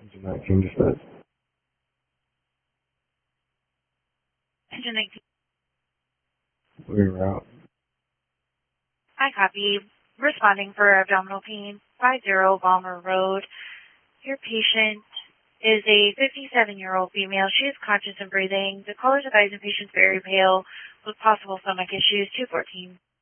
Engine 19 dispatch. Engine 19. We're en route. I copy. Responding for abdominal pain, 50 Balmer Road. Your patient is a 57-year-old female. She is conscious and breathing. The caller's advising patient's very pale with possible stomach issues, 214.